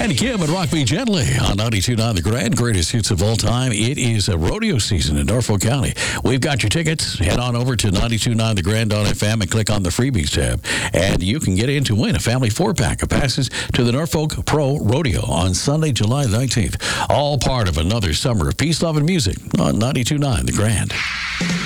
And Kim and Rock Me Gently on 92.9 The Grand, greatest hits of all time. It is a rodeo season in Norfolk County. We've got your tickets. Head on over to 92.9 The Grand on FM and click on the freebies tab. And you can get in to win a family 4-pack of passes to the Norfolk Pro Rodeo on Sunday, July 19th. All part of another summer of peace, love, and music on 92.9 The Grand.